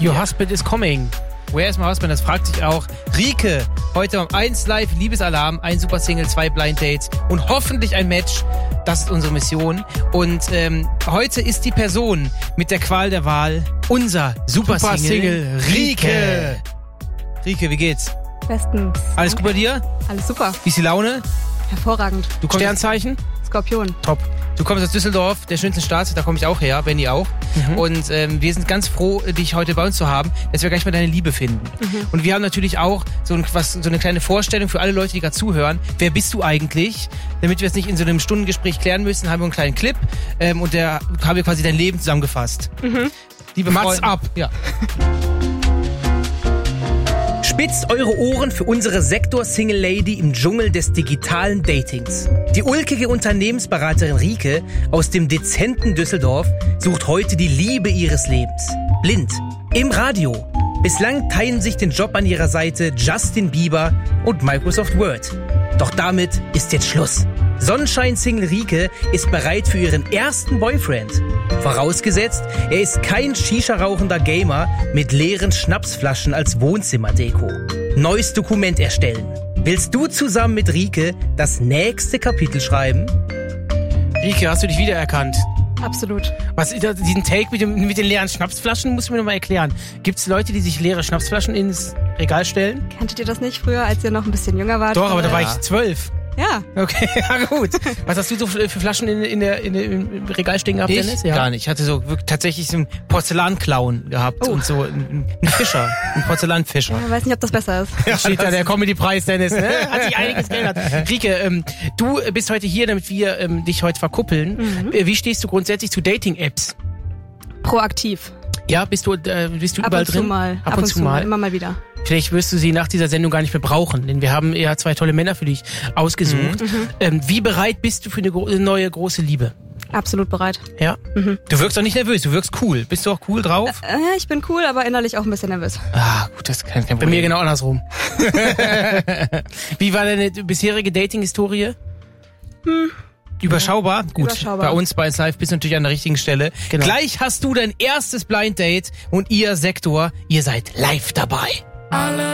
Your husband is coming. Where is my husband? Das fragt sich auch Rike. Heute um 1 Live, Liebesalarm, ein Super Single, 2 Blind Dates und hoffentlich ein Match. Das ist unsere Mission. Und heute ist die Person mit der Qual der Wahl unser Super Single Rike. Rike, wie geht's? Bestens. Alles gut bei dir? Alles super. Wie ist die Laune? Hervorragend. Du kommst Sternzeichen? Skorpion. Top. Du kommst aus Düsseldorf, der schönsten Stadt, da komme ich auch her, Benni auch. Und wir sind ganz froh, dich heute bei uns zu haben, dass wir gleich mal deine Liebe finden. Und wir haben natürlich auch so eine kleine Vorstellung für alle Leute, die gerade zuhören. Wer bist du eigentlich? Damit wir es nicht in so einem Stundengespräch klären müssen, haben wir einen kleinen Clip und da haben wir quasi dein Leben zusammengefasst. Liebe Freunde, ab. Ja. Spitzt eure Ohren für unsere Sektor-Single-Lady im Dschungel des digitalen Datings. Die ulkige Unternehmensberaterin Rike aus dem dezenten Düsseldorf sucht heute die Liebe ihres Lebens. Blind. Im Radio. Bislang teilen sich den Job an ihrer Seite Justin Bieber und Microsoft Word. Doch damit ist jetzt Schluss. Sonnenschein-Single Rike ist bereit für ihren ersten Boyfriend. Vorausgesetzt, er ist kein Shisha-rauchender Gamer mit leeren Schnapsflaschen als Wohnzimmerdeko. Neues Dokument erstellen. Willst du zusammen mit Rike das nächste Kapitel schreiben? Rike, hast du dich wiedererkannt? Absolut. Was ist diesen Take mit den leeren Schnapsflaschen, musst du mir nochmal erklären. Gibt es Leute, die sich leere Schnapsflaschen ins Regal stellen? Kanntet ihr das nicht früher, als ihr noch ein bisschen jünger wart? Doch, aber da war ich 12. Ja. Okay, ja gut. Was hast du so für Flaschen im Regal stehen gehabt, Dennis? Ja. Gar nicht. Ich hatte so wirklich tatsächlich so einen Porzellanklauen gehabt und so einen Fischer, einen Porzellanfischer. Ich weiß nicht, ob das besser ist. Ja, steht da der Comedy-Preis, Dennis. Ne? Hat sich einiges geändert. Rike, du bist heute hier, damit wir dich heute verkuppeln. Wie stehst du grundsätzlich zu Dating-Apps? Proaktiv. Ja, bist du überall drin? Ab und zu mal. Immer mal wieder. Vielleicht wirst du sie nach dieser Sendung gar nicht mehr brauchen, denn wir haben ja 2 tolle Männer für dich ausgesucht. Wie bereit bist du für eine neue große Liebe? Absolut bereit. Ja? Du wirkst doch nicht nervös, du wirkst cool. Bist du auch cool drauf? Ich bin cool, aber innerlich auch ein bisschen nervös. Ah, gut, das ist kein Problem. Bei mir genau andersrum. Wie war deine bisherige Dating-Historie? Überschaubar? Gut. Überschaubar. Bei uns bei Live bist du natürlich an der richtigen Stelle. Genau. Gleich hast du dein erstes Blind Date und ihr Sektor, ihr seid live dabei.